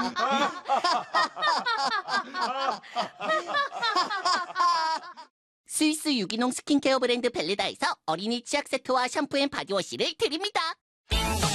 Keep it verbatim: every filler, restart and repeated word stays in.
스위스 유기농 스킨케어 브랜드 벨레다에서 어린이 치약 세트와 샴푸 앤 바디워시를 드립니다.